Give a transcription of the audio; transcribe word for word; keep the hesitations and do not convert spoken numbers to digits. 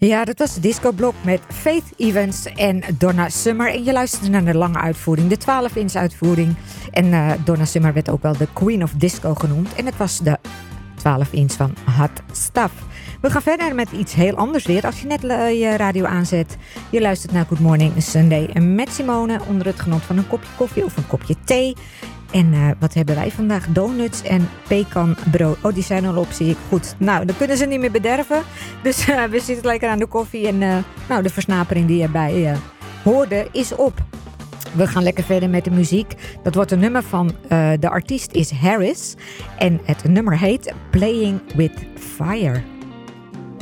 Ja, dat was de discoblok met Faith Evans en Donna Summer. En je luisterde naar de lange uitvoering, de twaalf inch uitvoering. En uh, Donna Summer werd ook wel de Queen of Disco genoemd. En het was de twaalf inch van Hot Stuff. We gaan verder met iets heel anders weer. Als je net uh, je radio aanzet, je luistert naar Good Morning Sunday met Simone onder het genot van een kopje koffie of een kopje thee. En uh, wat hebben wij vandaag? Donuts en pekanbrood. Oh, die zijn al op, zie ik. Goed. Nou, dan kunnen ze niet meer bederven. Dus uh, we zitten lekker aan de koffie. En uh, nou, de versnapering die erbij uh, hoorde is op. We gaan lekker verder met de muziek. Dat wordt een nummer van uh, de artiest is Harris. En het nummer heet Playing with Fire.